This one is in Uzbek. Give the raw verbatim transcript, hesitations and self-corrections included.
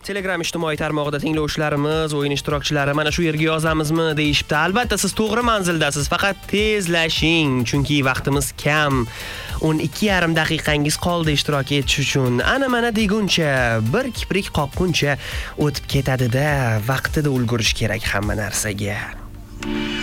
Telegram ijtimoiy tarmog'ida tinglovchilarimiz, o'yin ishtirokchilari mana shu yerga yozamizmi deyishibdi. Albatta siz to'g'ri manzildasiz, faqat tezlashing, chunki vaqtimiz kam. o'n ikki yarim daqiqangiz qoldi ishtirok etish uchun. Ana mana deguncha, bir kiprik qoqquncha o'tib ketadi-da, vaqtida ulgurish kerak hamma narsaga.